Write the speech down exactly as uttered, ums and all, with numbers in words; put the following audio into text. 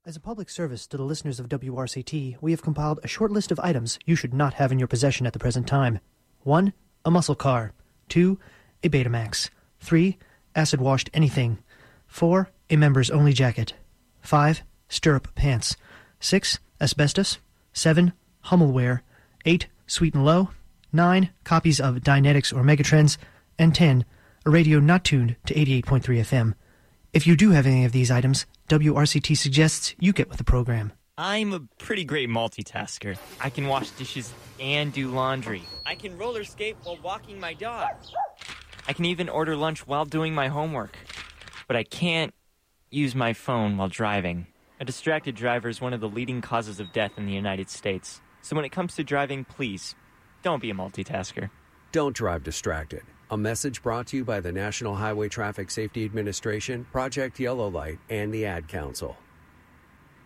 As a public service to the listeners of W R C T, we have compiled a short list of items you should not have in your possession at the present time. one. A muscle car. two. A Betamax. three. Acid-washed anything. four. A members-only jacket. five. Stirrup pants. six. Asbestos. seven. Hummelware. eight. Sweet and Low. nine. Copies of Dynetics or Megatrends. And ten. A radio not tuned to eighty-eight point three F M. If you do have any of these items, W R C T suggests you get with the program. I'm a pretty great multitasker. I can wash dishes and do laundry. I can roller skate while walking my dog. I can even order lunch while doing my homework. But I can't use my phone while driving. A distracted driver is one of the leading causes of death in the United States. So when it comes to driving, please, don't be a multitasker. Don't drive distracted. A message brought to you by the National Highway Traffic Safety Administration, Project Yellow Light, and the Ad Council.